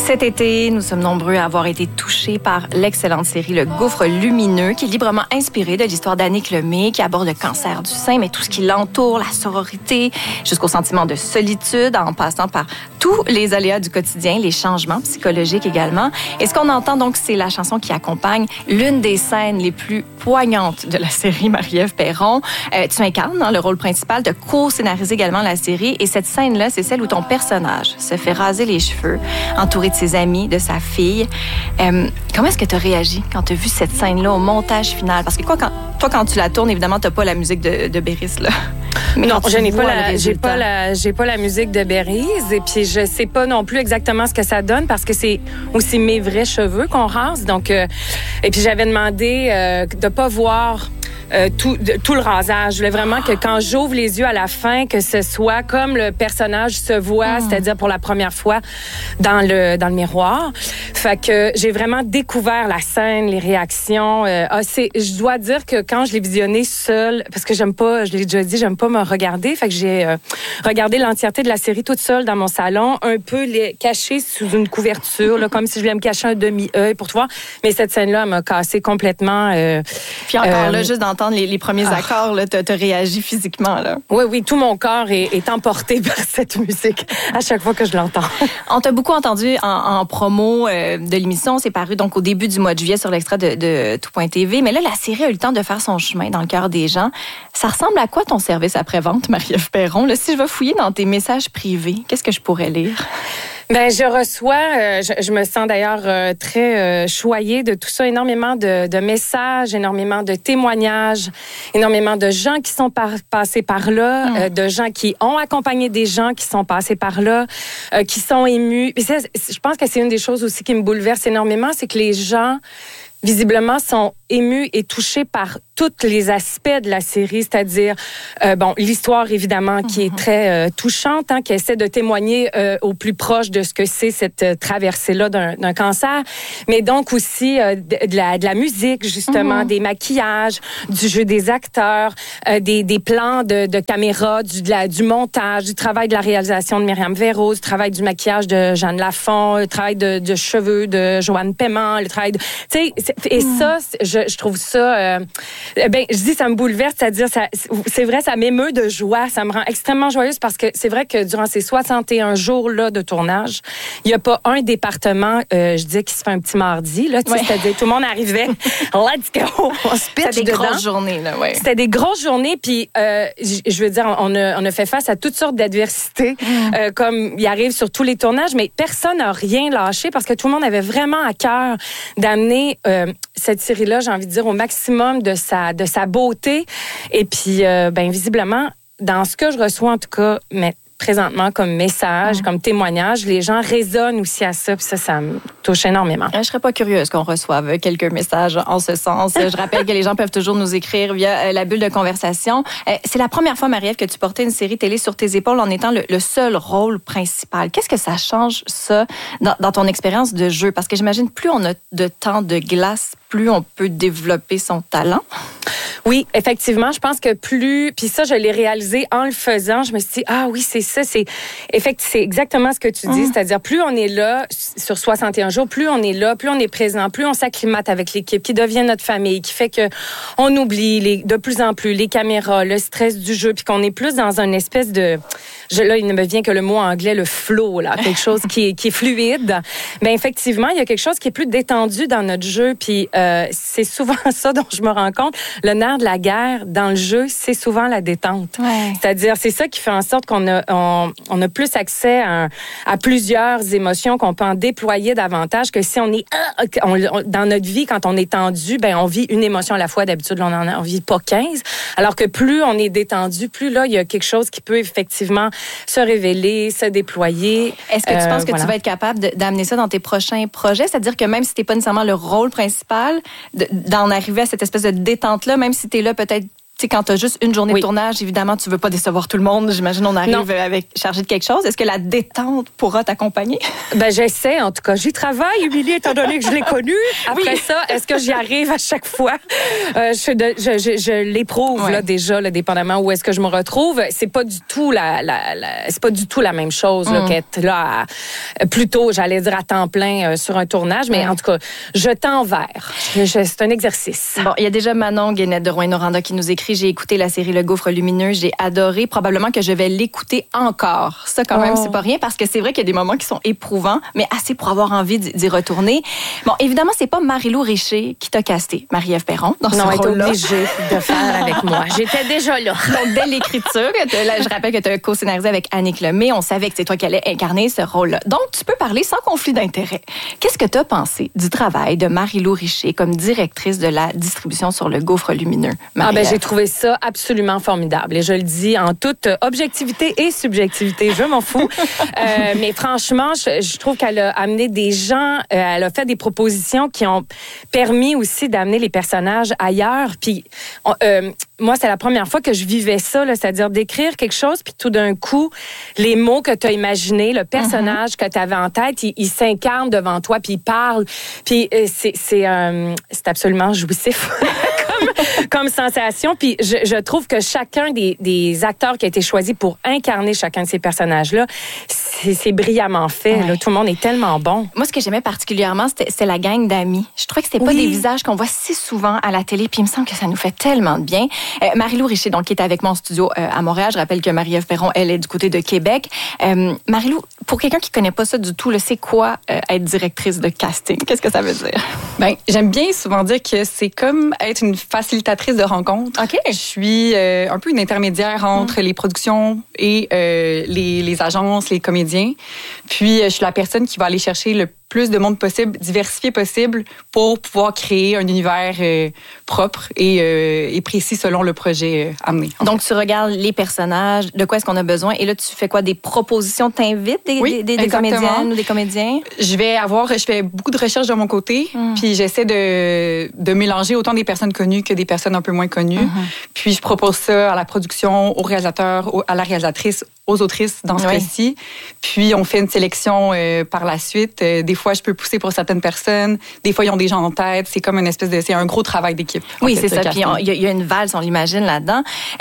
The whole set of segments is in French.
Cet été, nous sommes nombreux à avoir été touchés par l'excellente série Le Gouffre lumineux, qui est librement inspirée de l'histoire d'Annick Lemay, qui aborde le cancer du sein, mais tout ce qui l'entoure, la sororité, jusqu'au sentiment de solitude, en passant par tous les aléas du quotidien, les changements psychologiques également. Et ce qu'on entend donc, c'est la chanson qui accompagne l'une des scènes les plus poignantes de la série, Marie-Ève Perron. Tu incarnes le rôle principal, de co-scénariser également la série. Et cette scène-là, c'est celle où ton personnage se fait raser les cheveux, entouré de ses amis, de sa fille. Comment est-ce que tu as réagi quand tu as vu cette scène-là au montage final? Parce que quand tu la tournes, évidemment, tu n'as pas la musique de Béris, là. Mais non, je n'ai pas la musique de Béris. Et puis, je sais pas non plus exactement ce que ça donne parce que c'est aussi mes vrais cheveux qu'on rase. Donc, et puis, j'avais demandé de pas voir tout le rasage. Je voulais vraiment que quand j'ouvre les yeux à la fin, que ce soit comme le personnage se voit, c'est-à-dire pour la première fois dans le miroir. Fait que j'ai vraiment découvert la scène, les réactions. Je dois dire que quand je l'ai visionné seule, parce que j'aime pas, je l'ai déjà dit, j'aime pas me regarder. Fait que j'ai regardé l'entièreté de la série toute seule dans mon salon, un peu cachée sous une couverture, là, comme si je voulais me cacher un demi-œil pour te voir. Mais cette scène-là, elle m'a cassé complètement. Puis encore là, juste d'entendre les premiers accords, là, t'as réagi physiquement, là. Oui, tout mon corps est emporté par cette musique à chaque fois que je l'entends. On t'a beaucoup entendu en promo de l'émission. C'est paru donc au début du mois de juillet sur l'extrait de Tout.tv. Mais là, la série a eu le temps de faire son chemin dans le cœur des gens. Ça ressemble à quoi ton service après-vente, Marie-Ève Perron? Là, si je vais fouiller dans tes messages privés, qu'est-ce que je pourrais lire? Ben, je reçois, je me sens d'ailleurs très choyée de tout ça, énormément de messages, énormément de témoignages, énormément de gens qui sont passés par là, de gens qui ont accompagné des gens qui sont passés par là, qui sont émus. Puis ça, je pense que c'est une des choses aussi qui me bouleverse énormément, c'est que les gens visiblement sont émus et touchés par tous les aspects de la série, c'est-à-dire l'histoire évidemment qui est très touchante, qui essaie de témoigner au plus proche de ce que c'est cette traversée-là d'un cancer, mais donc aussi de la musique justement, des maquillages, du jeu des acteurs, des plans de caméra, du montage, du travail de la réalisation de Myriam Véro, du travail du maquillage de Jeanne Lafont, le travail de cheveux de Joanne Paiement, le travail de, tu sais, et ça, je trouve ça, je dis ça me bouleverse, c'est-à-dire, c'est vrai, ça m'émeut de joie, ça me rend extrêmement joyeuse parce que c'est vrai que durant ces 61 jours-là de tournage, il n'y a pas un département, je dis, qui se fait un petit mardi, là, tu sais, c'est-à-dire, tout le monde arrivait, let's go, on se pitch dedans. C'était des grosses journées, là, ouais. C'était des grosses journées, puis je veux dire, on a fait face à toutes sortes d'adversités, comme il arrive sur tous les tournages, mais personne n'a rien lâché parce que tout le monde avait vraiment à cœur d'amener cette série-là, j'ai envie de dire, au maximum de sa beauté. Et puis, visiblement, dans ce que je reçois, en tout cas, mais présentement comme message, comme témoignage, les gens résonnent aussi à ça, puis ça me touche énormément. Je serais pas curieuse qu'on reçoive quelques messages en ce sens. Je rappelle que les gens peuvent toujours nous écrire via la bulle de conversation. C'est la première fois, Marie-Ève, que tu portais une série télé sur tes épaules en étant le seul rôle principal. Qu'est-ce que ça change, ça, dans ton expérience de jeu? Parce que j'imagine, plus on a de temps de glace, plus on peut développer son talent. Oui, effectivement, je pense que plus... Puis ça, je l'ai réalisé en le faisant. Je me suis dit, ah oui, c'est ça. C'est exactement ce que tu dis. C'est-à-dire, plus on est là sur 61 jours, plus on est là, plus on est présent, plus on s'acclimate avec l'équipe, qui devient notre famille, qui fait que on oublie de plus en plus les caméras, le stress du jeu, puis qu'on est plus dans une espèce de... Là, il ne me vient que le mot anglais, le flow, là, quelque chose qui est fluide. Mais effectivement, il y a quelque chose qui est plus détendu dans notre jeu. Puis c'est souvent ça dont je me rends compte. Le nerf de la guerre dans le jeu, c'est souvent la détente. Ouais. C'est-à-dire, c'est ça qui fait en sorte qu'on a plus accès à plusieurs émotions, qu'on peut en déployer davantage que si on est dans notre vie, quand on est tendu, on vit une émotion à la fois. D'habitude, on n'en vit pas 15. Alors que plus on est détendu, plus là, il y a quelque chose qui peut effectivement se révéler, se déployer. Est-ce que tu penses que tu vas être capable d'amener ça dans tes prochains projets? C'est-à-dire que même si tu n'es pas nécessairement le rôle principal, d'en arriver à cette espèce de détente-là, même si tu es là peut-être sais, quand tu as juste une journée de tournage, évidemment, tu veux pas décevoir tout le monde. J'imagine on arrive avec chargé de quelque chose. Est-ce que la détente pourra t'accompagner? Ben, j'essaie, en tout cas. J'y travaille, Émilie, étant donné que je l'ai connue. Après ça, est-ce que j'y arrive à chaque fois? Je l'éprouve, là, déjà, là, dépendamment où est-ce que je me retrouve. C'est pas du tout c'est pas du tout la même chose, là, qu'être là, plutôt, j'allais dire à temps plein sur un tournage. Mais en tout cas, je tends vers. C'est un exercice. Bon, il y a déjà Manon Guénette de Rouyn-Noranda qui nous écrit: j'ai écouté la série Le Gouffre lumineux, j'ai adoré. Probablement que je vais l'écouter encore. Ça, quand même, c'est pas rien parce que c'est vrai qu'il y a des moments qui sont éprouvants, mais assez pour avoir envie d'y retourner. Bon, évidemment, c'est pas Marie-Lou Richer qui t'a casté, Marie-Ève Perron, dans ce rôle-là. Non, elle est obligée de faire avec moi. J'étais déjà là. Donc, dès l'écriture, là, je rappelle que tu as co-scénarisé avec Annick Lemay. On savait que c'est toi qui allais incarner ce rôle-là. Donc, tu peux parler sans conflit d'intérêt. Qu'est-ce que tu as pensé du travail de Marie-Lou Richer comme directrice de la distribution sur Le Gouffre lumineux? J'ai trouvé ça absolument formidable. Et je le dis en toute objectivité et subjectivité. Je m'en fous. Mais franchement, je trouve qu'elle a amené des gens, elle a fait des propositions qui ont permis aussi d'amener les personnages ailleurs. Puis, moi, c'est la première fois que je vivais ça, là, c'est-à-dire d'écrire quelque chose, puis tout d'un coup, les mots que tu as imaginés, le personnage que tu avais en tête, il s'incarne devant toi, puis il parle. Puis c'est absolument jouissif. Comme sensation. Puis je trouve que chacun des acteurs qui a été choisi pour incarner chacun de ces personnages-là, c'est brillamment fait. Ouais. Là, tout le monde est tellement bon. Moi, ce que j'aimais particulièrement, c'était la gang d'amis. Je trouvais que c'était pas des visages qu'on voit si souvent à la télé, puis il me semble que ça nous fait tellement de bien. Marie-Lou Richer, donc, qui est avec moi en studio à Montréal. Je rappelle que Marie-Ève Perron, elle est du côté de Québec. Marie-Lou, pour quelqu'un qui connaît pas ça du tout, c'est quoi être directrice de casting? Qu'est-ce que ça veut dire? Ben, j'aime bien souvent dire que c'est comme être une facilitatrice de rencontres. Okay. Je suis un peu une intermédiaire entre les productions et les agences, les comédiens. Puis, je suis la personne qui va aller chercher le plus de monde possible, diversifié possible, pour pouvoir créer un univers propre et précis selon le projet amené. Donc, tu regardes les personnages, de quoi est-ce qu'on a besoin, et là, tu fais quoi? Des propositions? T'invites des comédiennes ou des comédiens? Je fais beaucoup de recherches de mon côté, puis j'essaie de mélanger autant des personnes connues que des personnes un peu moins connues. Puis, je propose ça à la production, au réalisateur, à la réalisatrice, aux autrices dans ce cas-ci. Puis, on fait une sélection par la suite. Des fois, je peux pousser pour certaines personnes. Des fois, ils ont des gens en tête. C'est comme c'est un gros travail d'équipe. Oui, c'est ça. Puis, il y a une valse, on l'imagine là-dedans.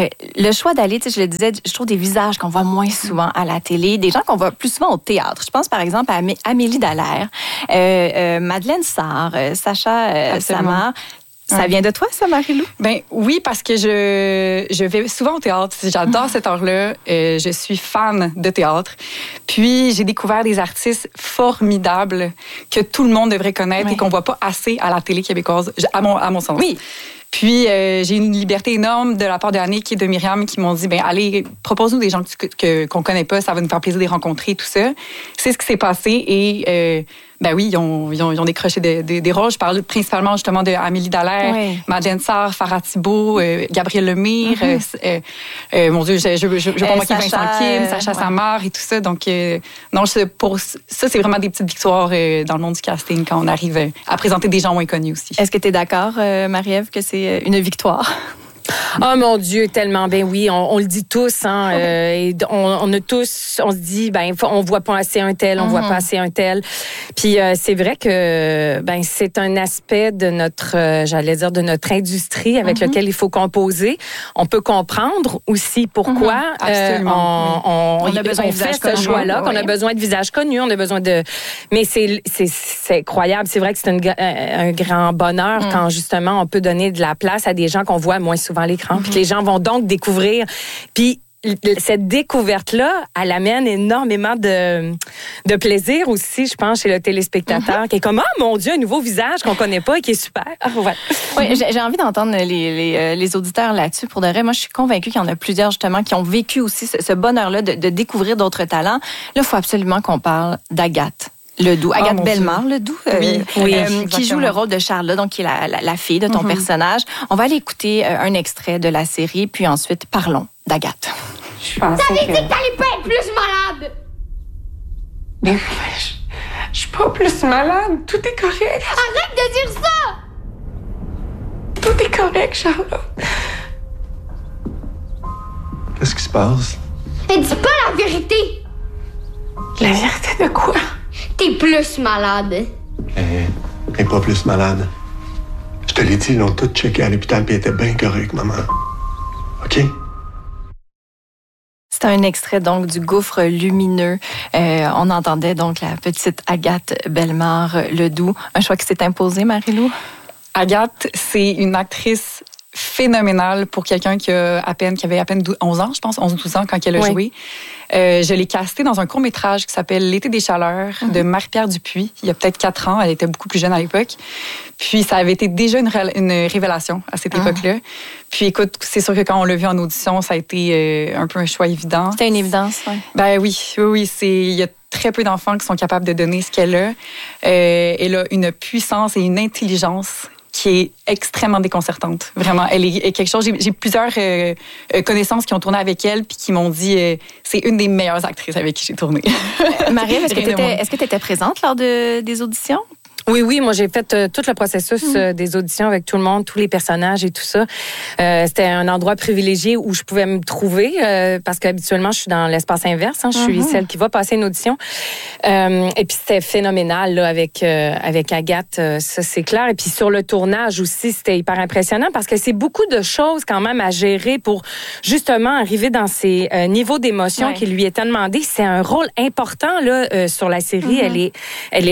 Le choix d'aller, je le disais, je trouve des visages qu'on voit moins souvent à la télé, des gens qu'on voit plus souvent au théâtre. Je pense, par exemple, à Amélie Dallaire, Madeleine Sarr, Sacha Samar. Ça vient de toi, ça, Marie-Lou? Ben oui, parce que je vais souvent au théâtre. J'adore cette heure-là. Je suis fan de théâtre. Puis, j'ai découvert des artistes formidables que tout le monde devrait connaître et qu'on voit pas assez à la télé québécoise, à mon sens. Oui. Puis, j'ai une liberté énorme de la part de Annick et de Myriam qui m'ont dit, allez, propose-nous des gens qu'on connaît pas, ça va nous faire plaisir de les rencontrer, tout ça. C'est ce qui s'est passé et... ils ont décroché des rôles. Je parle principalement justement de Amélie Dallaire, Madeleine Sarr, Farah Thibault, Gabriel Lemire, mon Dieu, je veux pas manquer Vincent Kim, Sacha Samar et tout ça. Donc, pour ça, c'est vraiment des petites victoires dans le monde du casting quand on arrive à présenter des gens moins connus aussi. Est-ce que tu es d'accord, Marie-Ève, que c'est une victoire? Oh mon Dieu, tellement bien, oui, on le dit tous, hein, et on a tous, on se dit, on voit pas assez un tel, on voit pas assez un tel. Puis c'est vrai que c'est un aspect de notre, de notre industrie avec lequel il faut composer. On peut comprendre aussi pourquoi on a besoin de fait ce choix-là, qu'on a besoin de visages connus, on a besoin de. Mais c'est incroyable, c'est vrai que c'est un grand bonheur quand justement on peut donner de la place à des gens qu'on voit moins souvent à l'écran, puis que les gens vont donc découvrir. Puis cette découverte-là, elle amène énormément de plaisir aussi, je pense, chez le téléspectateur, qui est comme, mon Dieu, un nouveau visage qu'on connaît pas et qui est super. Oui, j'ai envie d'entendre les auditeurs là-dessus. Pour de vrai, moi, je suis convaincue qu'il y en a plusieurs, justement, qui ont vécu aussi ce bonheur-là de découvrir d'autres talents. Là, il faut absolument qu'on parle d'Agathe Ledoux. Agathe Bellemare Ledoux, qui joue le rôle de Charlotte, donc qui est la fille de ton personnage. On va aller écouter un extrait de la série, puis ensuite, parlons d'Agathe. T'avais dit que t'allais pas être plus malade! Mais je suis pas plus malade. Tout est correct. Arrête de dire ça! Tout est correct, Charlotte. se passe? Mais dis pas la vérité! La vérité de quoi? T'es plus malade. Elle est pas plus malade. Je te l'ai dit, ils l'ont tout checké à l'hôpital puis elle était bien correcte, maman. OK? C'est un extrait donc du Gouffre lumineux. On entendait donc la petite Agathe Bellemare-Ledoux. Un choix qui s'est imposé, Marie-Lou? Agathe, c'est une actrice phénoménale pour quelqu'un qui avait à peine 11 ans, je pense, 11 ou 12 ans quand elle a joué. Je l'ai castée dans un court-métrage qui s'appelle L'été des chaleurs de Marie-Pierre Dupuis. Il y a peut-être 4 ans. Elle était beaucoup plus jeune à l'époque. Puis ça avait été déjà une révélation à cette époque-là. Puis écoute, c'est sûr que quand on l'a vu en audition, ça a été un peu un choix évident. C'était une évidence, oui. Ben oui. Il y a très peu d'enfants qui sont capables de donner ce qu'elle a. Elle a une puissance et une intelligence qui est extrêmement déconcertante. Vraiment, elle est quelque chose... J'ai plusieurs connaissances qui ont tourné avec elle puis qui m'ont dit c'est une des meilleures actrices avec qui j'ai tourné. Marie-Ève, est-ce que tu étais présente lors des auditions? Oui, moi j'ai fait tout le processus des auditions avec tout le monde, tous les personnages et tout ça. C'était un endroit privilégié où je pouvais me trouver parce qu'habituellement je suis dans l'espace inverse. Je suis celle qui va passer une audition. Et puis c'était phénoménal là, avec Agathe, ça c'est clair. Et puis sur le tournage aussi, c'était hyper impressionnant parce que c'est beaucoup de choses quand même à gérer pour justement arriver dans ces niveaux d'émotion qui lui étaient demandés. C'est un rôle important là sur la série. Elle est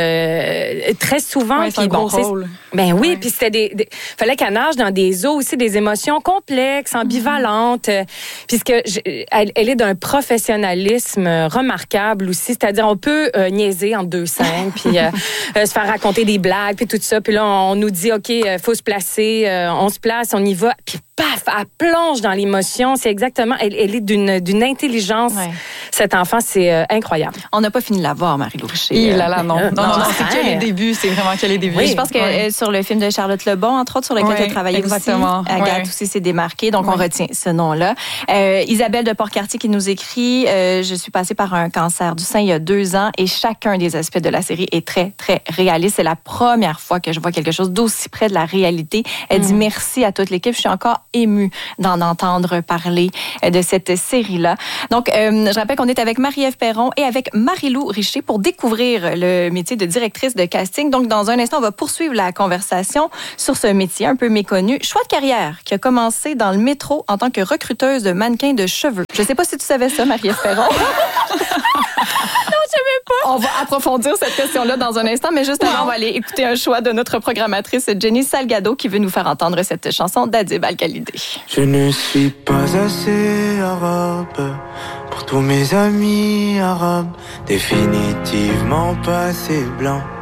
là très souvent. Ouais, c'est un gros rôle. Ben oui, puis c'était fallait qu'elle nage dans des eaux aussi, des émotions complexes, ambivalentes. Puisque elle est d'un professionnalisme remarquable aussi. C'est-à-dire, on peut niaiser en 2 scènes, puis se faire raconter des blagues, puis tout ça. Puis là, on nous dit, OK, faut se placer, on se place, on y va. Puis paf, elle plonge dans l'émotion. C'est exactement, elle est d'une intelligence. Ouais. Cet enfant, c'est incroyable. On n'a pas fini de la voir, Marie-Lou Richer. Non, c'est que les débuts. C'est vraiment que les débuts. Oui, je pense que sur le film de Charlotte Lebon, entre autres, sur lequel tu as travaillé exactement. aussi, Agathe aussi s'est démarquée, donc on retient ce nom-là. Isabelle de Port-Cartier qui nous écrit « Je suis passée par un cancer du sein il y a 2 ans et chacun des aspects de la série est très, très réaliste. C'est la première fois que je vois quelque chose d'aussi près de la réalité. » Elle dit merci à toute l'équipe. Je suis encore émue d'en entendre parler de cette série-là. Donc, je rappelle qu'on est avec Marie-Ève Perron et avec Marie-Lou Richer pour découvrir le métier de directrice de casting. Donc, dans un instant, on va poursuivre la conversation sur ce métier un peu méconnu. Choix de carrière qui a commencé dans le métro en tant que recruteuse de mannequins de cheveux. Je ne sais pas si tu savais ça, Marie-Ève Perron. Non, je savais pas. On va approfondir cette question-là dans un instant, mais juste avant, on va aller écouter un choix de notre programmatrice Jenny Salgado qui veut nous faire entendre cette chanson d'Adib Al-Khalidi. Je ne suis pas assez arabe pour tous mes amis arabes, définitivement pas assez blanc.